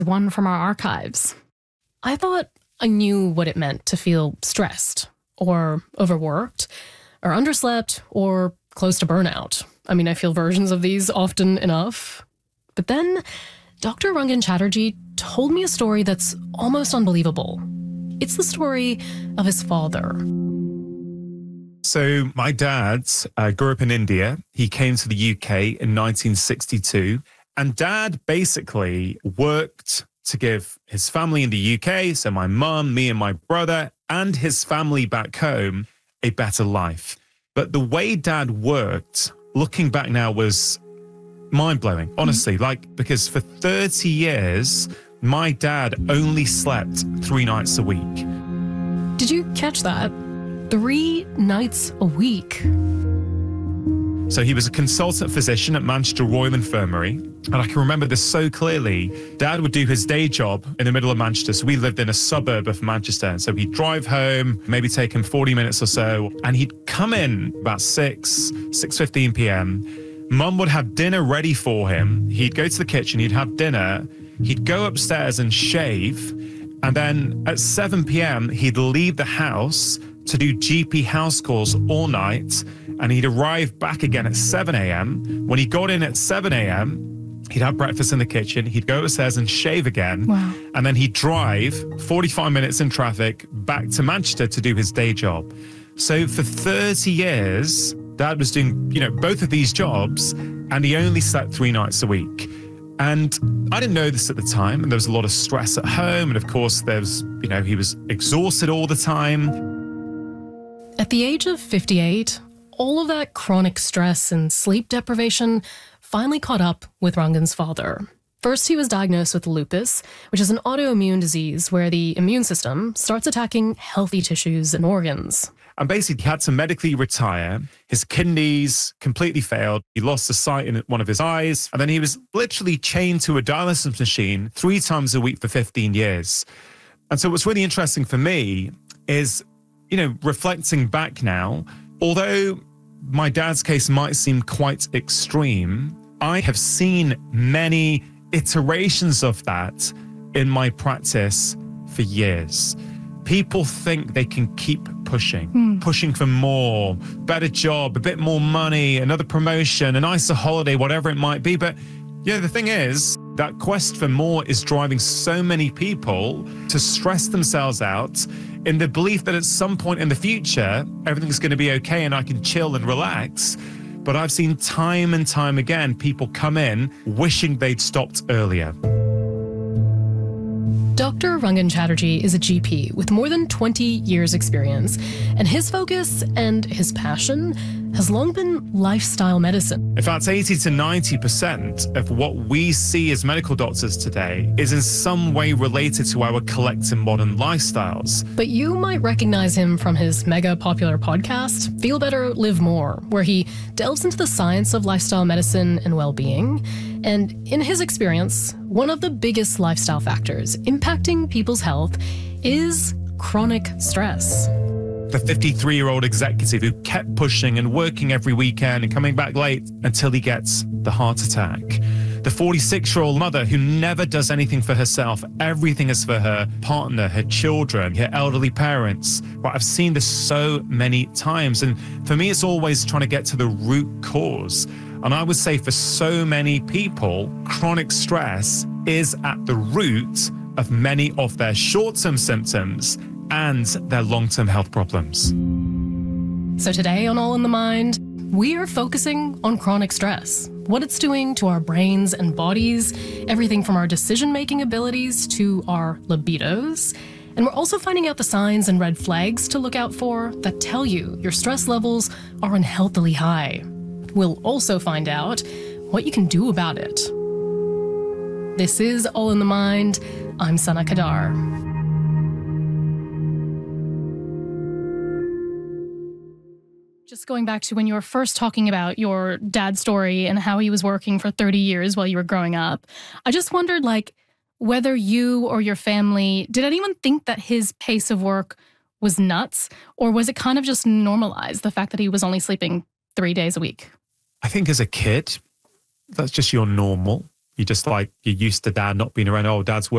one from our archives. I thought I knew what it meant to feel stressed or overworked or underslept or close to burnout. I mean, I feel versions of these often enough. But then Dr. Rangan Chatterjee told me a story that's almost unbelievable. It's the story of his father. So my dad grew up in India. He came to the UK in 1962. And Dad basically worked to give his family in the UK, so my mum, me and my brother, and his family back home, a better life. But the way Dad worked, looking back now, was mind-blowing, honestly. Because for 30 years, my dad only slept 3 nights a week. Did you catch that? 3 nights a week. So he was a consultant physician at Manchester Royal Infirmary. And I can remember this so clearly. Dad would do his day job in the middle of Manchester. So we lived in a suburb of Manchester. And so he'd drive home, maybe take him 40 minutes or so. And he'd come in about 6:15 p.m. Mum would have dinner ready for him. He'd go to the kitchen, he'd have dinner. He'd go upstairs and shave. And then at 7 p.m., he'd leave the house to do GP house calls all night. And he'd arrive back again at 7 a.m. When he got in at 7 a.m., he'd have breakfast in the kitchen. He'd go upstairs and shave again. Wow. And then he'd drive 45 minutes in traffic back to Manchester to do his day job. So for 30 years, Dad was doing, both of these jobs, and he only slept 3 nights a week. And I didn't know this at the time. And there was a lot of stress at home. And of course, he was exhausted all the time. At the age of 58, all of that chronic stress and sleep deprivation finally caught up with Rangan's father. First, he was diagnosed with lupus, which is an autoimmune disease where the immune system starts attacking healthy tissues and organs. And basically, he had to medically retire. His kidneys completely failed. He lost the sight in one of his eyes. And then he was literally chained to a dialysis machine 3 times a week for 15 years. And so what's really interesting for me is, reflecting back now, although my dad's case might seem quite extreme, I have seen many iterations of that in my practice for years. People think they can keep pushing for more, better job, a bit more money, another promotion, a nicer holiday, whatever it might be. But the thing is, that quest for more is driving so many people to stress themselves out in the belief that at some point in the future, everything's going to be okay and I can chill and relax. But I've seen time and time again, people come in wishing they'd stopped earlier. Dr. Rangan Chatterjee is a GP with more than 20 years' experience, and his focus and his passion has long been lifestyle medicine. In fact, 80 to 90% of what we see as medical doctors today is in some way related to our collective modern lifestyles. But you might recognize him from his mega popular podcast, Feel Better, Live More, where he delves into the science of lifestyle medicine and well-being. And in his experience, one of the biggest lifestyle factors impacting people's health is chronic stress. The 53-year-old executive who kept pushing and working every weekend and coming back late until he gets the heart attack. The 46-year-old mother who never does anything for herself. Everything is for her partner, her children, her elderly parents. But I've seen this so many times. And for me, it's always trying to get to the root cause. And I would say for so many people, chronic stress is at the root of many of their short-term symptoms and their long-term health problems. So today on All in the Mind, we are focusing on chronic stress, what it's doing to our brains and bodies, everything from our decision-making abilities to our libidos. And we're also finding out the signs and red flags to look out for that tell you your stress levels are unhealthily high. We'll also find out what you can do about it. This is All in the Mind. I'm Sana Kadar. Just going back to when you were first talking about your dad's story and how he was working for 30 years while you were growing up, I just wondered, whether you or your family, did anyone think that his pace of work was nuts? Or was it kind of just normalized, the fact that he was only sleeping 3 days a week? I think as a kid, that's just your normal. You're used to dad not being around. Oh, dad's working.